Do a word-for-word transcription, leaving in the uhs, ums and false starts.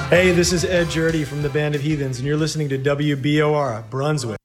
Hey, this is Ed Jurdy from the Band of Heathens, and you're listening to W B O R, Brunswick.